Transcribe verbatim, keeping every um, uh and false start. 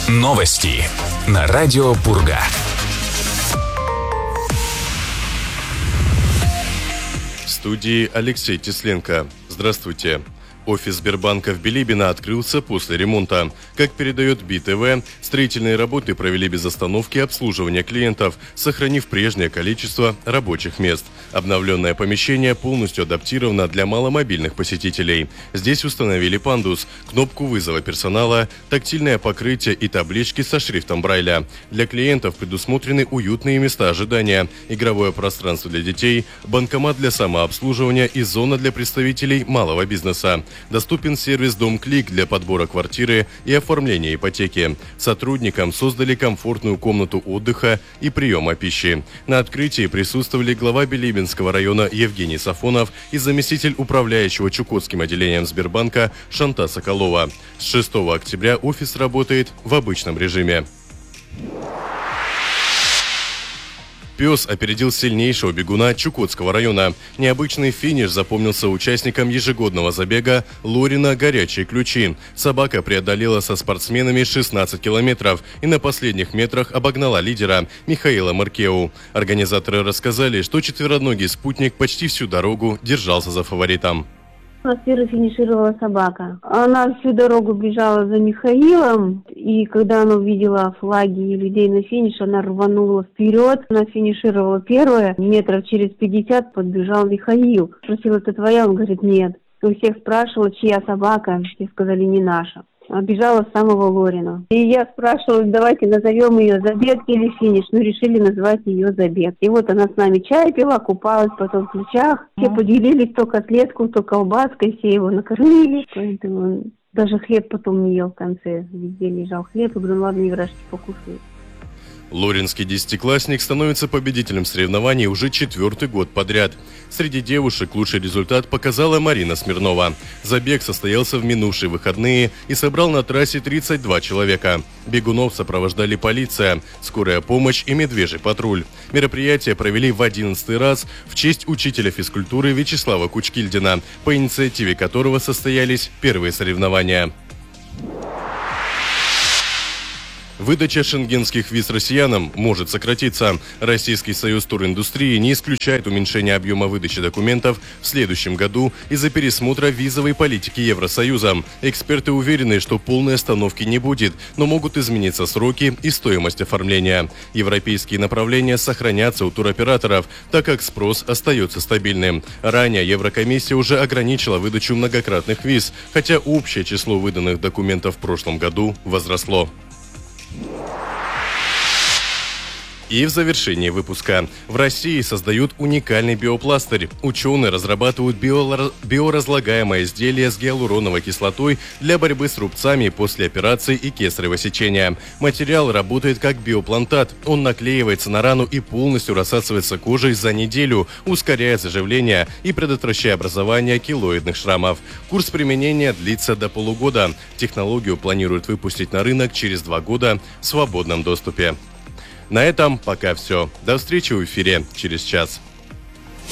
Новости на радио Пурга. В студии Алексей Тесленко. Здравствуйте. Офис Сбербанка в Билибино открылся после ремонта. Как передает би тэ вэ, строительные работы провели без остановки обслуживания клиентов, сохранив прежнее количество рабочих мест. Обновленное помещение полностью адаптировано для маломобильных посетителей. Здесь установили пандус, кнопку вызова персонала, тактильное покрытие и таблички со шрифтом Брайля. Для клиентов предусмотрены уютные места ожидания, игровое пространство для детей, банкомат для самообслуживания и зона для представителей малого бизнеса. Доступен сервис «Дом-клик» для подбора квартиры и оформления ипотеки. Сотрудникам создали комфортную комнату отдыха и приема пищи. На открытии присутствовали глава Билибинского района Евгений Сафонов и заместитель управляющего Чукотским отделением Сбербанка Шанта Соколова. С шестого октября офис работает в обычном режиме. Пес опередил сильнейшего бегуна Чукотского района. Необычный финиш запомнился участникам ежегодного забега Лорина «Горячие ключи». Собака преодолела со спортсменами шестнадцать километров и на последних метрах обогнала лидера Михаила Маркеу. Организаторы рассказали, что четвероногий спутник почти всю дорогу держался за фаворитом. У нас первой финишировала собака. Она всю дорогу бежала за Михаилом, и когда она увидела флаги и людей на финиш, она рванула вперед. Она финишировала первая, метров через пятьдесят подбежал Михаил. Спросил, это твоя? Он говорит, нет. У всех спрашивала, чья собака, все сказали, не наша. Бежала с самого Лорина. И я спрашивала, давайте назовем ее забег или финиш. Ну, решили назвать ее забег. И вот она с нами чай пила, купалась потом в ключах. Все поделились то котлетку, то колбаской, все его накормили. Поэтому даже хлеб потом не ел в конце. Везде лежал хлеб. Я говорю, ну ладно, Еврашки, покушай. Лоринский десятиклассник становится победителем соревнований уже четвертый год подряд. Среди девушек лучший результат показала Марина Смирнова. Забег состоялся в минувшие выходные и собрал на трассе тридцать два человека. Бегунов сопровождали полиция, скорая помощь и медвежий патруль. Мероприятие провели в одиннадцатый раз в честь учителя физкультуры Вячеслава Кучкильдина, по инициативе которого состоялись первые соревнования. Выдача шенгенских виз россиянам может сократиться. Российский союз туриндустрии не исключает уменьшение объема выдачи документов в следующем году из-за пересмотра визовой политики Евросоюза. Эксперты уверены, что полной остановки не будет, но могут измениться сроки и стоимость оформления. Европейские направления сохранятся у туроператоров, так как спрос остается стабильным. Ранее Еврокомиссия уже ограничила выдачу многократных виз, хотя общее число выданных документов в прошлом году возросло. И в завершении выпуска. В России создают уникальный биопластырь. Ученые разрабатывают био- биоразлагаемое изделие с гиалуроновой кислотой для борьбы с рубцами после операции и кесарево сечения. Материал работает как биоплантат. Он наклеивается на рану и полностью рассасывается кожей за неделю, ускоряя заживление и предотвращая образование килоидных шрамов. Курс применения длится до полугода. Технологию планируют выпустить на рынок через два года в свободном доступе. На этом пока все. До встречи в эфире через час.